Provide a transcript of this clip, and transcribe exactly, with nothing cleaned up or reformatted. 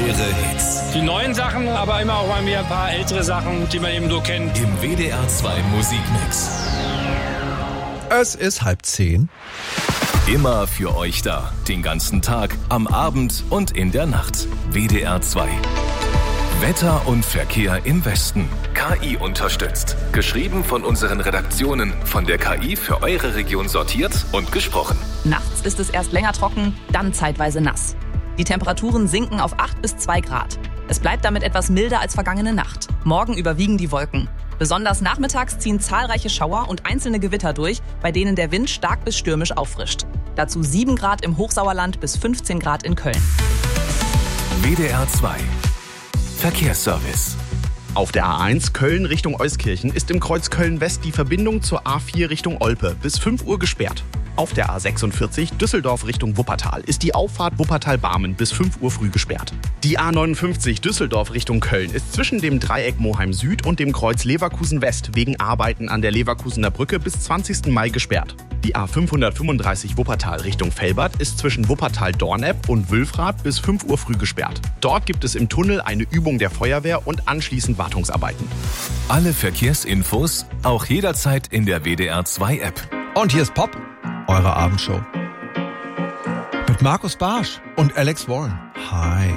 Schwere Hits. Die neuen Sachen, aber immer auch mal wieder ein paar ältere Sachen, die man eben so kennt. Im W D R zwei Musikmix. Es ist halb zehn. Immer für euch da. Den ganzen Tag, am Abend und in der Nacht. W D R zwei. Wetter und Verkehr im Westen. K I unterstützt. Geschrieben von unseren Redaktionen. Von der K I für eure Region sortiert und gesprochen. Nachts ist es erst länger trocken, dann zeitweise nass. Die Temperaturen sinken auf acht bis zwei Grad. Es bleibt damit etwas milder als vergangene Nacht. Morgen überwiegen die Wolken. Besonders nachmittags ziehen zahlreiche Schauer und einzelne Gewitter durch, bei denen der Wind stark bis stürmisch auffrischt. Dazu sieben Grad im Hochsauerland bis fünfzehn Grad in Köln. W D R zwei. Verkehrsservice. Auf der A eins Köln Richtung Euskirchen ist im Kreuz Köln-West die Verbindung zur A vier Richtung Olpe bis fünf Uhr gesperrt. Auf der A sechsundvierzig Düsseldorf Richtung Wuppertal ist die Auffahrt Wuppertal-Barmen bis fünf Uhr früh gesperrt. Die A neunundfünfzig Düsseldorf Richtung Köln ist zwischen dem Dreieck Moheim Süd und dem Kreuz Leverkusen West wegen Arbeiten an der Leverkusener Brücke bis zwanzigsten Mai gesperrt. Die A fünfhundertfünfunddreißig Wuppertal Richtung Velbert ist zwischen Wuppertal-Dornepp und Wülfrath bis fünf Uhr früh gesperrt. Dort gibt es im Tunnel eine Übung der Feuerwehr und anschließend Wartungsarbeiten. Alle Verkehrsinfos auch jederzeit in der W D R zwei App. Und hier ist Pop, eure Abendshow. Mit Markus Barsch und Alex Warren. Hi.